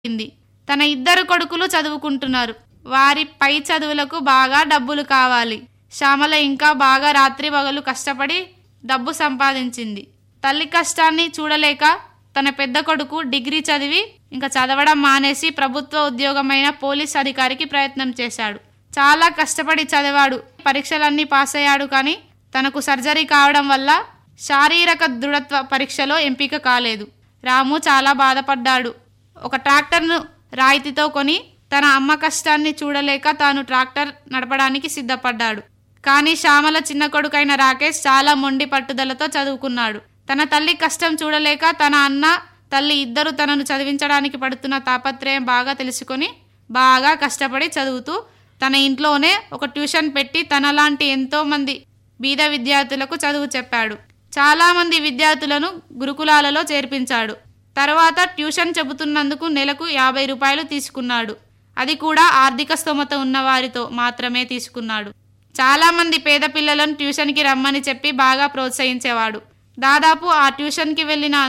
అయింది. తన ఇద్దరు కొడుకులు చదువుకుంటున్నారు. వారి పై చదువులకు బాగా డబ్బులు కావాలి. శ్యామల ఇంకా బాగా రాత్రిపగలు కష్టపడి డబ్బు సంపాదించింది. తల్లి కష్టాన్ని చూడలేక తన పెద్ద కొడుకు డిగ్రీ చదివి ఇంకా చదవడం మానేసి ప్రభుత్వ ఉద్యోగమైన పోలీస్ అధికారికి ప్రయత్నం చేశాడు. చాలా కష్టపడి చదివాడు. పరీక్షలన్నీ పాస్ అయ్యాడు. కానీ తనకు సర్జరీ కావడం వల్ల శారీరక దృఢత్వ పరీక్షలో ఎంపిక కాలేదు. రాము చాలా బాధపడ్డాడు. ఒక ట్రాక్టర్ను రాయితీతో కొని తన అమ్మ కష్టాన్ని చూడలేక తాను ట్రాక్టర్ నడపడానికి సిద్ధపడ్డాడు. కానీ శ్యామల చిన్న కొడుకైన రాకేష్ చాలా మొండి పట్టుదలతో చదువుకున్నాడు. తన తల్లి కష్టం చూడలేక తన అన్న తల్లి ఇద్దరు తనను చదివించడానికి పడుతున్న తాపత్రయం బాగా తెలుసుకొని బాగా కష్టపడి చదువుతూ తన ఇంట్లోనే ఒక ట్యూషన్ పెట్టి తనలాంటి ఎంతోమంది బీద విద్యార్థులకు చదువు చెప్పాడు. చాలామంది విద్యార్థులను గురుకులాలలో చేర్పించాడు. తర్వాత ట్యూషన్ చెబుతున్నందుకు నెలకు 50 రూపాయలు తీసుకున్నాడు. అది కూడా ఆర్థిక స్తోమత ఉన్నవారితో మాత్రమే తీసుకున్నాడు. చాలామంది పేద పిల్లలను ట్యూషన్కి రమ్మని చెప్పి బాగా ప్రోత్సహించేవాడు. దాదాపు ఆ ట్యూషన్కి వెళ్ళిన